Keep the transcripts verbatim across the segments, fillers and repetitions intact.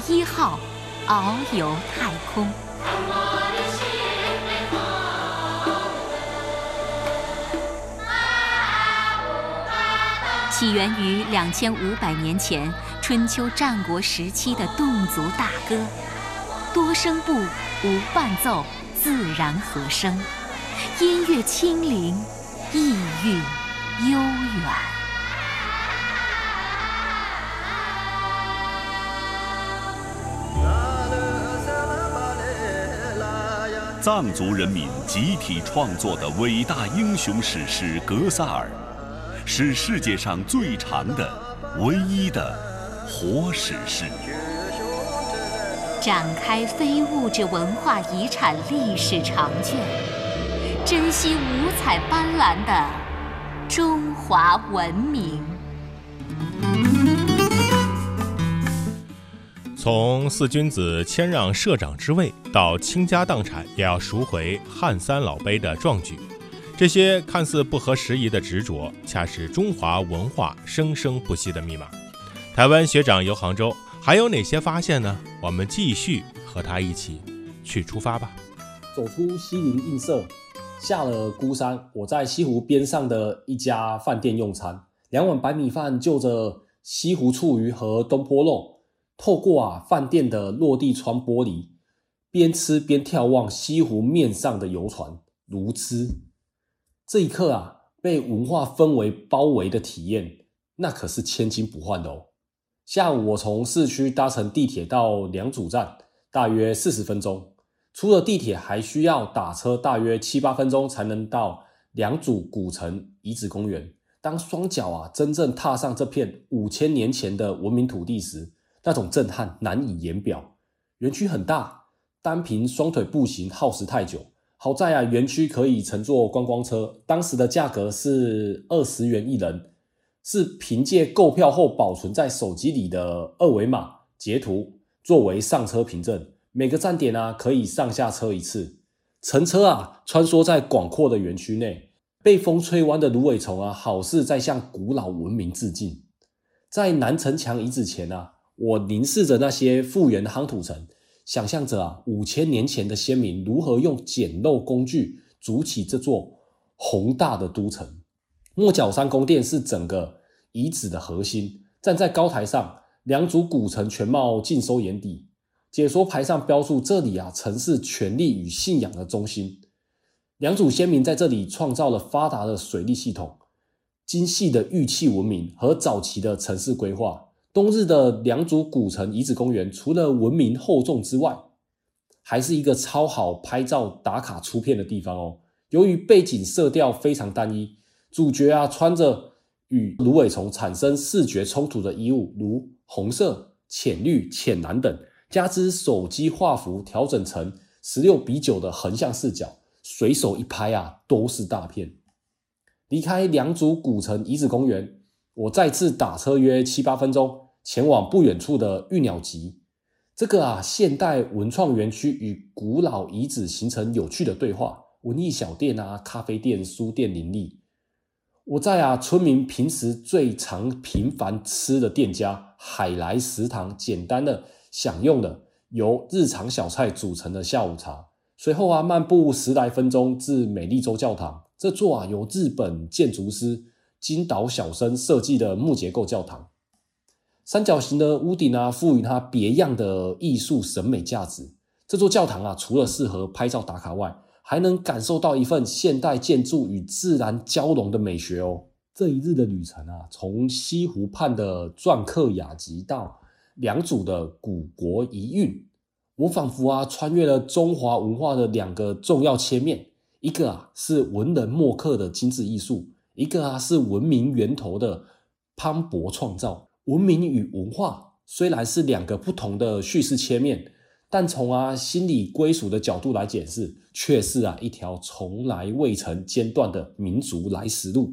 一号遨游太空。起源于两千五百年前春秋战国时期的侗族大歌，多声部，无伴奏，自然和声，音乐轻灵，意蕴悠远。 藏族人民集体创作的伟大英雄史诗《格萨尔》，是世界上最长的、唯一的活史诗， 展开非物质文化遗产历史长卷，珍惜五彩斑斓的中华文明。 从四君子谦让社长之位到倾家荡产也要赎回汉三老碑的壮举，这些看似不合时宜的执着，恰是中华文化生生不息的密码。台湾学长游杭州，还有哪些发现呢？我们继续和他一起去出发吧。 走出西林印社，下了孤山，我在西湖边上的一家饭店用餐，两碗白米饭就着西湖醋鱼和东坡肉，透过啊饭店的落地窗玻璃，边吃边眺望西湖面上的游船如织。这一刻啊，被文化氛围包围的体验，那可是千金不换的哦。下午我从市区搭乘地铁到良渚站，大约四十分钟。除了地铁，还需要打车大约七八分钟才能到良渚古城遗址公园。当双脚啊真正踏上这片五千年前的文明土地时，那种震撼难以言表。园区很大，单凭双腿步行耗时太久。好在啊，园区可以乘坐观光车，当时的价格是二十元一人，是凭借购票后保存在手机里的二维码截图作为上车凭证。每个站点啊可以上下车一次。乘车啊穿梭在广阔的园区内，被风吹弯的芦苇丛啊，好似在向古老文明致敬。在南城墙遗址前啊，我凝视着那些复原的夯土城，想象着啊，五千年前的先民如何用简陋工具筑起这座宏大的都城。莫角山宫殿是整个遗址的核心，站在高台上，良渚古城全貌尽收眼底。解说牌上标注，这里啊，曾是权力与信仰的中心。良渚先民在这里创造了发达的水利系统、精细的玉器文明和早期的城市规划。冬日的良渚古城遗址公园，除了文明厚重之外，还是一个超好拍照打卡出片的地方哦。由于背景色调非常单一，主角啊穿着与芦苇丛产生视觉冲突的衣物，如红色、浅绿、浅蓝等，加之手机画幅调整成十六比九的横向视角，随手一拍啊都是大片。离开良渚古城遗址公园，我再次打车约七八分钟，前往不远处的玉鸟集。这个啊现代文创园区与古老遗址形成有趣的对话，文艺小店啊、咖啡店、书店林立。我在啊村民平时最常频繁吃的店家海来食堂，简单的享用了由日常小菜组成的下午茶。随后啊漫步十来分钟至美丽洲教堂，这座啊由日本建筑师金岛小生设计的木结构教堂。三角形的屋顶啊，赋予它别样的艺术审美价值。这座教堂啊，除了适合拍照打卡外，还能感受到一份现代建筑与自然交融的美学哦。这一日的旅程啊，从西湖畔的篆刻雅集到良渚的古国遗韵，我仿佛啊穿越了中华文化的两个重要切面，一个啊是文人墨客的精致艺术，一个啊是文明源头的磅礴创造。文明与文化虽然是两个不同的叙事切面，但从啊心理归属的角度来解释，却是啊一条从来未曾间断的民族来时路。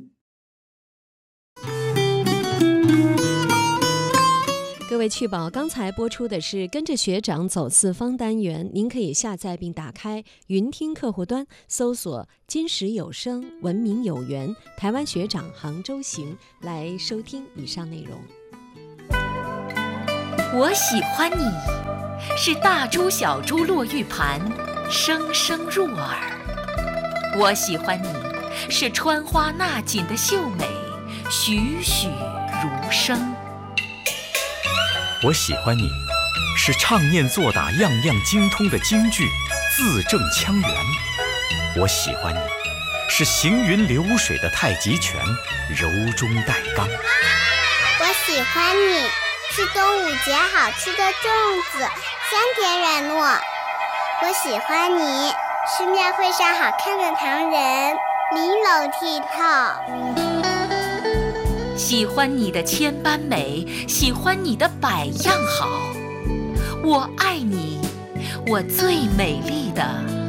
各位趣宝，刚才播出的是跟着学长走四方单元，您可以下载并打开云听客户端，搜索金石有声、文明有缘、台湾学长杭州行来收听以上内容。 我喜欢你， 是大珠小珠落玉盘，声声入耳。我喜欢你，是穿花纳锦的秀美，栩栩如生。 我喜欢你，是唱念做打样样精通的京剧，字正腔圆。我喜欢你，是行云流水的太极拳，柔中带刚。 我喜欢你，是端午节好吃的粽子，香甜软糯。我喜欢你，是庙会上好看的唐人，玲珑剔透。 喜欢你的千般美，喜欢你的百样好。我爱你，我最美丽的